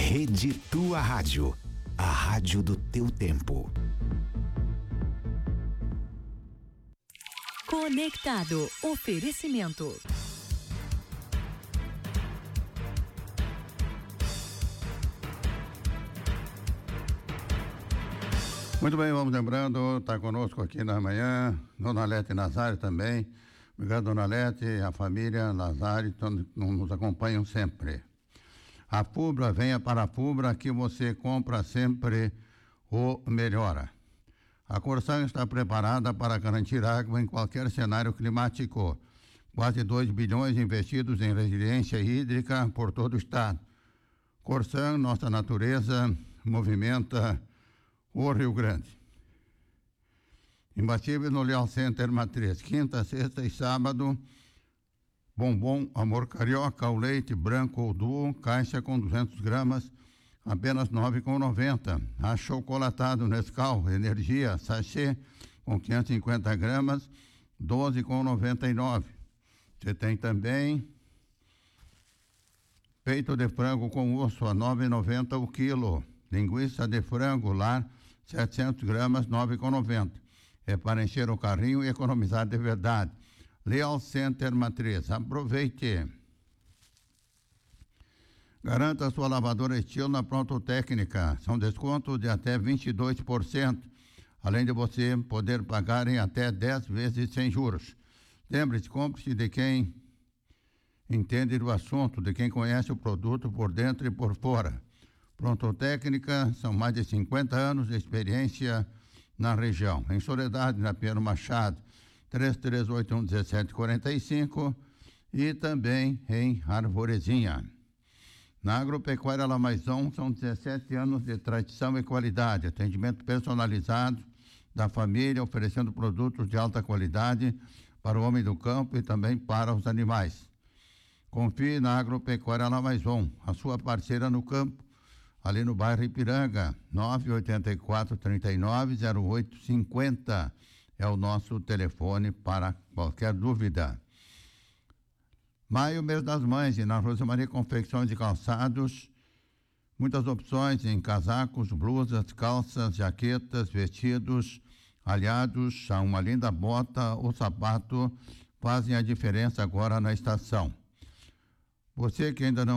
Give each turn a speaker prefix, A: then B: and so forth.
A: Rede Tua Rádio, a rádio do teu tempo.
B: Conectado. Oferecimento.
C: Muito bem, vamos lembrando, está conosco aqui na manhã, Dona Lete Nazário também. Obrigado, Dona Lete, a família Nazário, nos acompanham sempre. A Fubra, venha para a Fubra, que você compra sempre o melhor. A Corsan está preparada para garantir água em qualquer cenário climático. Quase 2 bilhões investidos em resiliência hídrica por todo o estado. Corsan, nossa natureza, movimenta o Rio Grande. Imbatíveis no Leal Center Matriz, quinta, sexta e sábado. Bombom Amor Carioca, o leite branco ou duo, caixa com 200 gramas, apenas R$ 9,90. Achocolatado Nescau, Energia, sachê, com 550 gramas, R$ 12,99. Você tem também peito de frango com osso, a R$ 9,90 o quilo. Linguiça de frango lar, 700 gramas, R$ 9,90. É para encher o carrinho e economizar de verdade. Leal Center Matriz, aproveite. Garanta sua lavadora Estilo na Pronto Técnica. São descontos de até 22%. Além de você poder pagar em até 10 vezes sem juros. Lembre-se, compre-se de quem entende do assunto, de quem conhece o produto por dentro e por fora. Pronto Técnica, são mais de 50 anos de experiência na região. Em Soledade, na Pinheiro Machado, 3381-1745 e também em Arvorezinha. Na Agropecuária Lamaizão, são 17 anos de tradição e qualidade, atendimento personalizado da família, oferecendo produtos de alta qualidade para o homem do campo e também para os animais. Confie na Agropecuária Lamaizão, a sua parceira no campo, ali no bairro Ipiranga, 984-390850 é o nosso telefone para qualquer dúvida. Maio, mês das mães, e na Rosa Maria Confecções e Calçados, muitas opções em casacos, blusas, calças, jaquetas, vestidos, aliados a uma linda bota ou sapato, fazem a diferença agora na estação. Você que ainda não